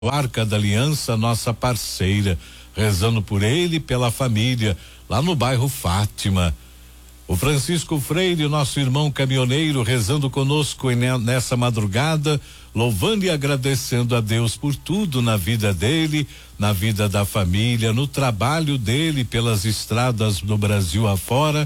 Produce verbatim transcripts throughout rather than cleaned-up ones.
Arca da Aliança, nossa parceira, rezando por ele e pela família, lá no bairro Fátima. O Francisco Freire, nosso irmão caminhoneiro, rezando conosco nessa madrugada, louvando e agradecendo a Deus por tudo na vida dele, na vida da família, no trabalho dele pelas estradas do Brasil afora.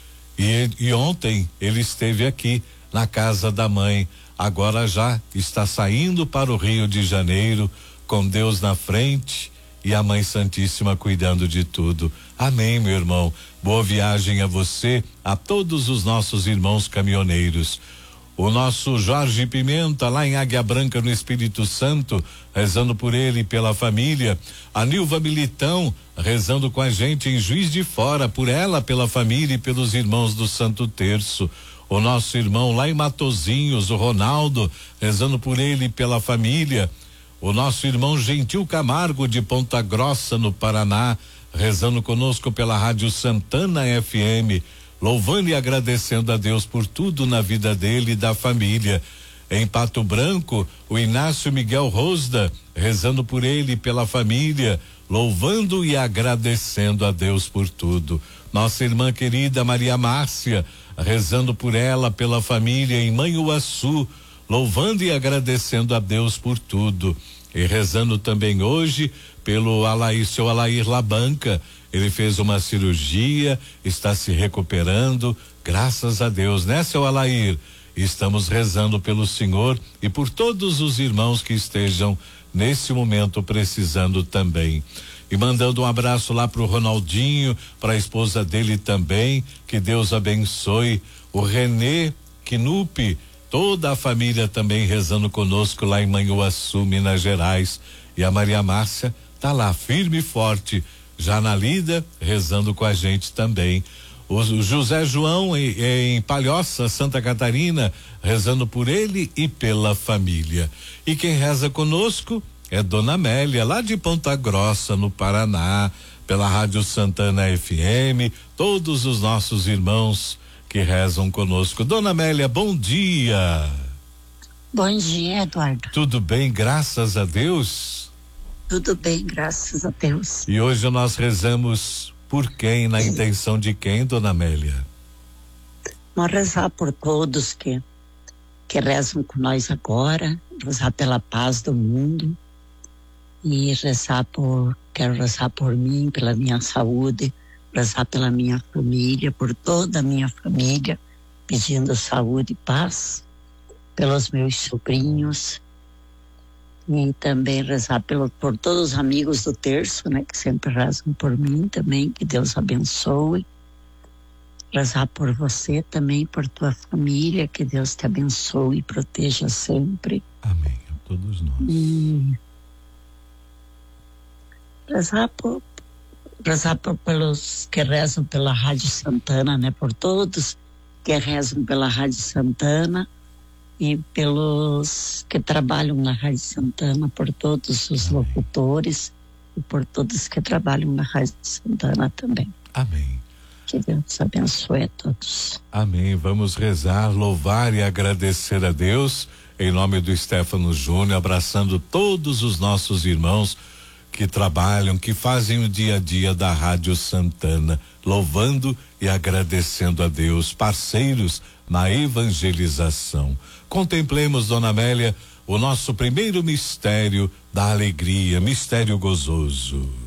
E, e ontem ele esteve aqui na casa da mãe. Agora já está saindo para o Rio de Janeiro, com Deus na frente e a Mãe Santíssima cuidando de tudo. Amém, meu irmão. Boa viagem a você, a todos os nossos irmãos caminhoneiros. O nosso Jorge Pimenta, lá em Águia Branca, no Espírito Santo, rezando por ele e pela família. A Nilva Militão, rezando com a gente em Juiz de Fora, por ela, pela família e pelos irmãos do Santo Terço. O nosso irmão lá em Matozinhos, o Ronaldo, rezando por ele e pela família. O nosso irmão Gentil Camargo, de Ponta Grossa, no Paraná, rezando conosco pela Rádio Santana F M, louvando e agradecendo a Deus por tudo na vida dele e da família. Em Pato Branco, o Inácio Miguel Rosda, rezando por ele e pela família, louvando e agradecendo a Deus por tudo. Nossa irmã querida Maria Márcia, rezando por ela, pela família em Manhuaçu, louvando e agradecendo a Deus por tudo. E rezando também hoje pelo Alair, seu Alair Labanca. Ele fez uma cirurgia, está se recuperando, graças a Deus, né, seu Alair? Estamos rezando pelo senhor e por todos os irmãos que estejam nesse momento precisando também. E mandando um abraço lá pro Ronaldinho, para a esposa dele também, que Deus abençoe. O Renê Knupp, toda a família também rezando conosco lá em Manhuaçu, Minas Gerais. E a Maria Márcia tá lá firme e forte, já na lida, rezando com a gente também. O José João em, em Palhoça, Santa Catarina, rezando por ele e pela família. E quem reza conosco é Dona Amélia, lá de Ponta Grossa, no Paraná, pela Rádio Santana F M, todos os nossos irmãos que rezam conosco. Dona Amélia, bom dia. Bom dia, Eduardo. Tudo bem, graças a Deus? Tudo bem, graças a Deus. E hoje nós rezamos por quem, na intenção de quem, Dona Amélia? Nós rezar por todos que, que rezam com nós agora, rezar pela paz do mundo, e rezar por, quero rezar por mim, pela minha saúde, rezar pela minha família, por toda a minha família, pedindo saúde e paz, pelos meus sobrinhos, e também rezar pelo, por todos os amigos do terço, né, que sempre rezam por mim também, que Deus abençoe. Rezar por você também, por tua família, que Deus te abençoe e proteja sempre. Amém, a todos nós. E rezar por, rezar por, pelos que rezam pela Rádio Santana, né? Por todos que rezam pela Rádio Santana e pelos que trabalham na Rádio Santana, por todos os Amém. Locutores e por todos que trabalham na Rádio Santana também. Amém. Que Deus abençoe a todos. Amém. Vamos rezar, louvar e agradecer a Deus em nome do Stefano Júnior, abraçando todos os nossos irmãos que trabalham, que fazem o dia a dia da Rádio Santana, louvando e agradecendo a Deus, parceiros na evangelização. Contemplemos, Dona Amélia, o nosso primeiro mistério da alegria, mistério gozoso.